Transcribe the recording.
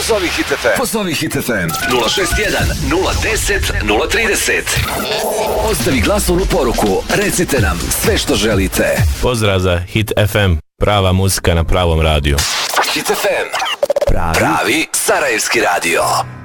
Pozovi Hit FM. Pozovi Hit FM. 061 010 030. Ostavi glasovnu poruku. Recite nam sve što želite. Pozdrav za Hit FM. Prava muzika na pravom radiju. Hit FM. Pravi sarajevski radio.